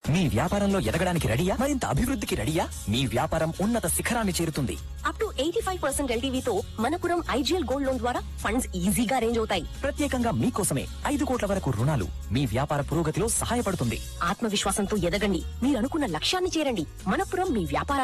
మీ వ్యాపారంలో ఎదగడానికి రెడీయా? మరింత అభివృద్ధికి రెడీయా? మీ వ్యాపారం ఉన్నత శిఖరాన్ని చేరుతుంది. Up to 85% ఎల్టీవీతో Manappuram IGL gold loan ద్వారా ఫండ్స్ ఈజీగా అరేంజ్ అవుతాయి. ప్రత్యేకంగా మీకోసమే 5 కోట్ల వరకు రుణాలు మీ వ్యాపార పురోగతిలో సహాయపడుతుంది. ఆత్మవిశ్వాసంతో ఎదగండి, మీరు అనుకున్న లక్ష్యాన్ని చేరండి. మనపురం మీ వ్యాపార